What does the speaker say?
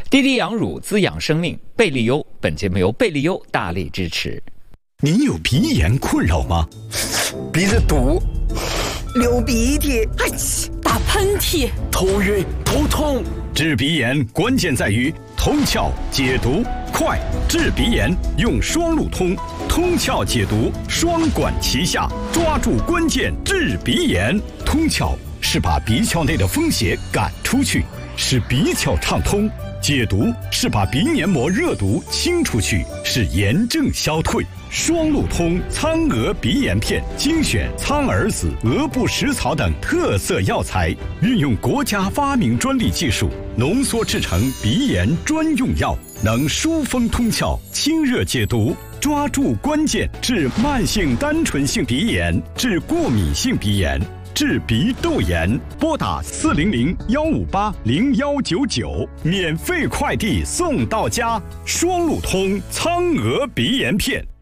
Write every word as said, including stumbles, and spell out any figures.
滴滴养乳滋养生命，贝利优。本节目由贝利优大力支持。 您有鼻炎困扰吗？ 鼻子堵， 流鼻涕， 哎，打喷嚏， 头晕头痛。 治鼻炎关键在于通窍解毒快，治鼻炎用双路通，通窍解毒双管齐下，抓住关键治鼻炎。通窍是把鼻窍内的风邪赶出去，使鼻窍畅通；解毒是把鼻黏膜热毒清出去，使炎症消退。双路通苍蛾鼻炎片精选苍耳子、鹅不食草等特色药材，运用国家发明专利技术浓缩制成鼻炎专用药，能疏风通窍、清热解毒，抓住关键治慢性单纯性鼻炎、治过敏性鼻炎、治鼻窦炎。拨打四零零幺五八零幺九九，免费快递送到家。双路通苍蛾鼻炎片。